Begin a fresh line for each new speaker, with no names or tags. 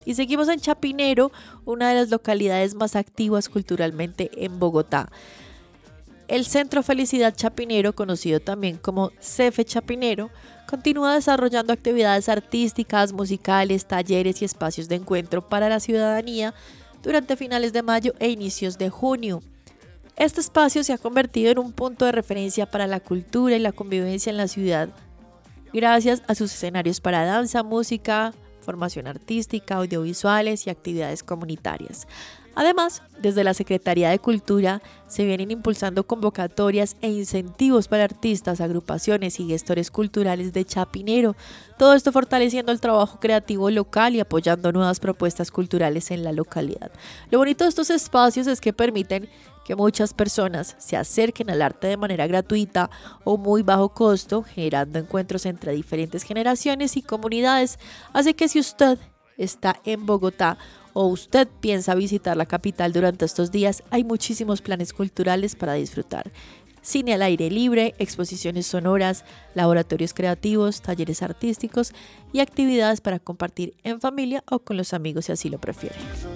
Y seguimos en Chapinero, una de las localidades más activas culturalmente en Bogotá. El Centro Felicidad Chapinero, conocido también como CEFE Chapinero, continúa desarrollando actividades artísticas, musicales, talleres y espacios de encuentro para la ciudadanía durante finales de mayo e inicios de junio. Este espacio se ha convertido en un punto de referencia para la cultura y la convivencia en la ciudad, gracias a sus escenarios para danza, música, formación artística, audiovisuales y actividades comunitarias. Además, desde la Secretaría de Cultura se vienen impulsando convocatorias e incentivos para artistas, agrupaciones y gestores culturales de Chapinero, todo esto fortaleciendo el trabajo creativo local y apoyando nuevas propuestas culturales en la localidad. Lo bonito de estos espacios es que permiten que muchas personas se acerquen al arte de manera gratuita o muy bajo costo, generando encuentros entre diferentes generaciones y comunidades. Así que si usted está en Bogotá o usted piensa visitar la capital durante estos días, hay muchísimos planes culturales para disfrutar. Cine al aire libre, exposiciones sonoras, laboratorios creativos, talleres artísticos y actividades para compartir en familia o con los amigos si así lo prefieren.